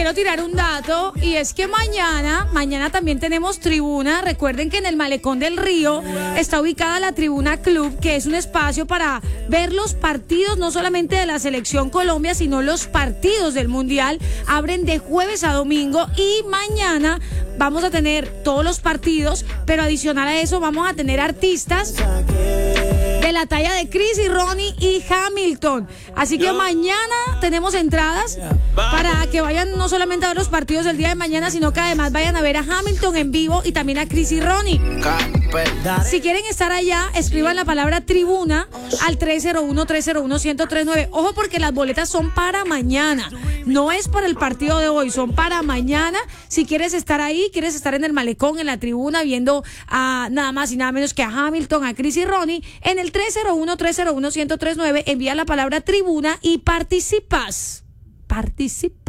quiero tirar un dato y es que mañana también tenemos tribuna. Recuerden que en el Malecón del Río está ubicada la Tribuna Club, que es un espacio para ver los partidos, no solamente de la Selección Colombia, sino los partidos del Mundial. Abren de jueves a domingo y mañana vamos a tener todos los partidos, pero adicional a eso vamos a tener artistas de la talla de Chris y Ronnie y Hamilton. Así que mañana tenemos entradas para que vayan no solamente a ver los partidos del día de mañana, sino que además vayan a ver a Hamilton en vivo y también a Chris y Ronnie. Si quieren estar allá, escriban la palabra tribuna al 301-301-1039. Ojo, porque las boletas son para mañana. No es para el partido de hoy, son para mañana. Si quieres estar ahí, quieres estar en el Malecón, en la tribuna, viendo a nada más y nada menos que a Hamilton, a Chris y Ronnie, en el 301-301-1039, envía la palabra tribuna y participas.